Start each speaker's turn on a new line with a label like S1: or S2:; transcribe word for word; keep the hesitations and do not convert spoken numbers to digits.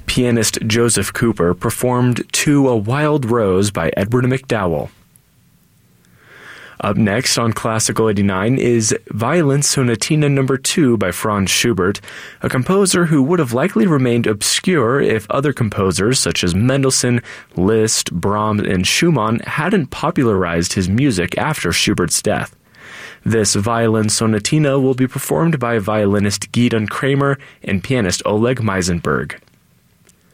S1: pianist Joseph Cooper performed To a Wild Rose by Edward MacDowell. Up next on Classical eighty-nine is Violin Sonatina number two by Franz Schubert, a composer who would have likely remained obscure if other composers such as Mendelssohn, Liszt, Brahms, and Schumann hadn't popularized his music after Schubert's death. This Violin Sonatina will be performed by violinist Gidon Kramer and pianist Oleg Meisenberg.